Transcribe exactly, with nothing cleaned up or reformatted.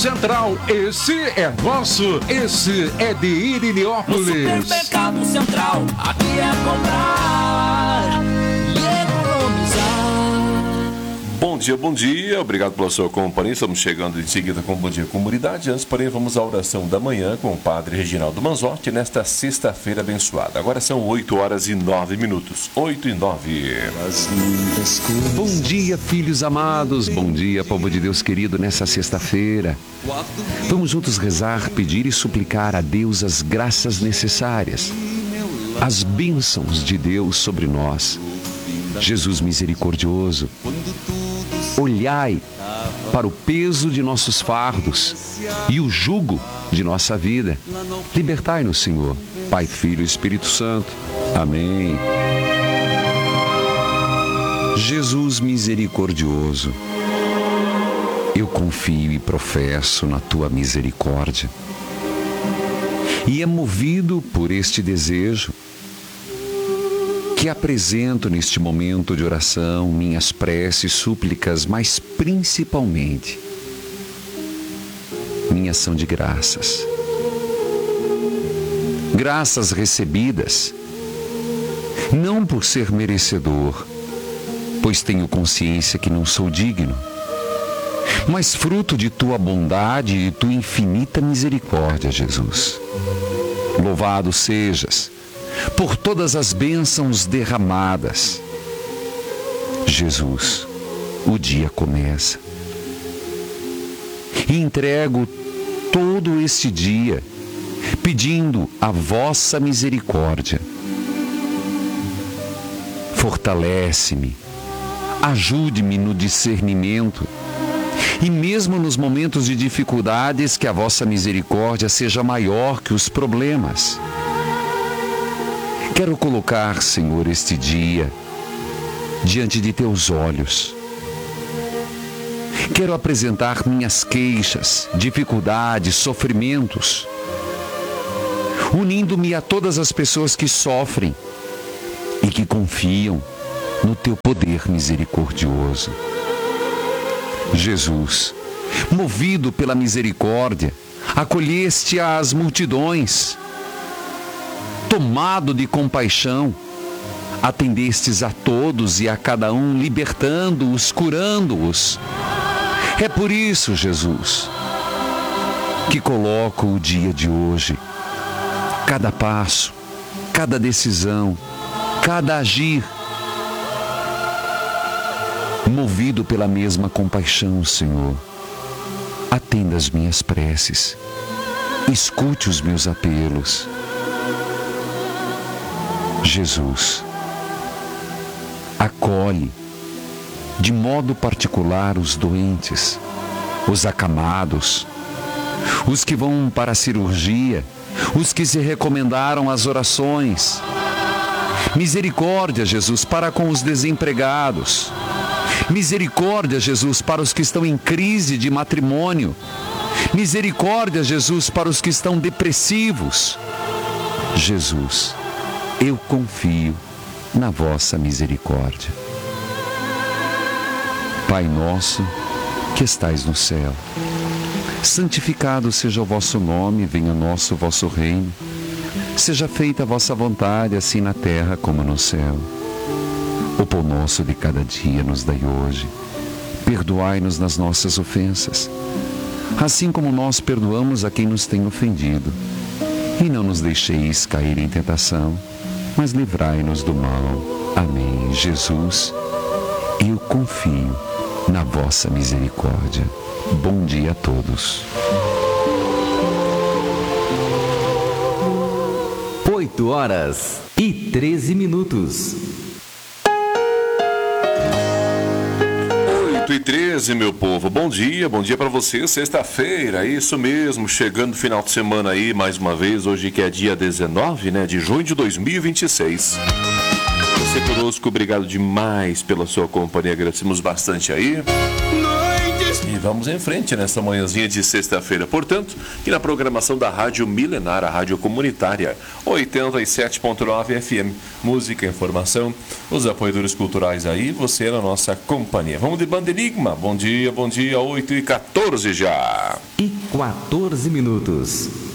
Central, esse é nosso, esse é de Irineópolis. No Supermercado Central, aqui é comprar e economizar. Bom dia, bom dia, obrigado pela sua companhia. Estamos chegando em seguida com o Bom Dia Comunidade. Antes, porém, vamos à oração da manhã com o Padre Reginaldo Manzotti nesta sexta-feira abençoada. Agora são oito horas e nove minutos. oito e nove. Bom dia, filhos amados. Bom dia, povo de Deus querido, nessa sexta-feira. Vamos juntos rezar, pedir e suplicar a Deus as graças necessárias, as bênçãos de Deus sobre nós. Jesus misericordioso, olhai para o peso de nossos fardos e o jugo de nossa vida. Libertai-nos, Senhor, Pai, Filho e Espírito Santo. Amém. Jesus misericordioso, eu confio e professo na tua misericórdia. E é movido por este desejo que apresento neste momento de oração minhas preces, súplicas, mas principalmente minha ação de graças. Graças recebidas, não por ser merecedor, pois tenho consciência que não sou digno, mas fruto de tua bondade e tua infinita misericórdia, Jesus. Louvado sejas por todas as bênçãos derramadas. Jesus, o dia começa. E entrego todo este dia, pedindo a vossa misericórdia. Fortalece-me, ajude-me no discernimento, e mesmo nos momentos de dificuldades, que a vossa misericórdia seja maior que os problemas. Quero colocar, Senhor, este dia diante de teus olhos. Quero apresentar minhas queixas, dificuldades, sofrimentos, unindo-me a todas as pessoas que sofrem e que confiam no teu poder misericordioso. Jesus, movido pela misericórdia, acolheste as multidões. Tomado de compaixão, atendestes a todos e a cada um, libertando-os, curando-os. É por isso, Jesus, que coloco o dia de hoje, cada passo, cada decisão, cada agir, movido pela mesma compaixão, Senhor. Atenda as minhas preces, escute os meus apelos. Jesus, acolhe de modo particular os doentes, os acamados, os que vão para a cirurgia, os que se recomendaram às orações. Misericórdia, Jesus, para com os desempregados. Misericórdia, Jesus, para os que estão em crise de matrimônio. Misericórdia, Jesus, para os que estão depressivos. Jesus, eu confio na vossa misericórdia. Pai nosso, que estais no céu, santificado seja o vosso nome, venha o nosso vosso reino. Seja feita a vossa vontade, assim na terra como no céu. O pão nosso de cada dia nos dai hoje. Perdoai-nos nas nossas ofensas, assim como nós perdoamos a quem nos tem ofendido. E não nos deixeis cair em tentação, mas livrai-nos do mal. Amém. Jesus, eu confio na vossa misericórdia. Bom dia a todos. oito horas e treze minutos. oito e treze, meu povo. Bom dia, bom dia para você. Sexta-feira, isso mesmo, chegando o final de semana aí, mais uma vez, hoje que é dia dezenove, né, de junho de dois mil e vinte e seis. Você conosco, obrigado demais pela sua companhia, agradecemos bastante aí. Noite E vamos em frente nessa manhãzinha de sexta-feira, portanto, aqui na programação da Rádio Milenar, a Rádio Comunitária, oitenta e sete ponto nove F M. Música, informação, os apoiadores culturais aí, você na nossa companhia. Vamos de Banda Enigma. Bom dia, bom dia, oito e quatorze já. E quatorze minutos.